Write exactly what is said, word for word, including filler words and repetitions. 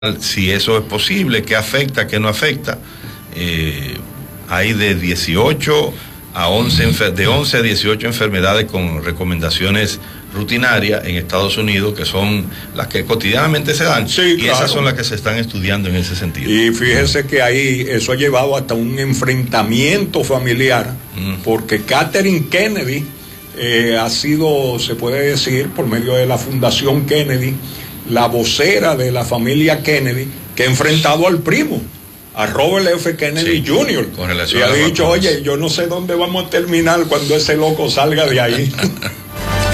si eso es posible, qué afecta, qué no afecta. Eh, hay de dieciocho a once, de once a dieciocho enfermedades con recomendaciones rutinarias en Estados Unidos, que son las que cotidianamente se dan, sí, y claro. Esas son las que se están estudiando en ese sentido. Y fíjese que ahí eso ha llevado hasta un enfrentamiento familiar, mm. porque Catherine Kennedy eh, ha sido, se puede decir, por medio de la Fundación Kennedy, la vocera de la familia Kennedy, que ha enfrentado al primo, a Robert F. Kennedy sí, junior Con relación y a ha dicho, vacunas. oye, yo no sé dónde vamos a terminar cuando ese loco salga de ahí.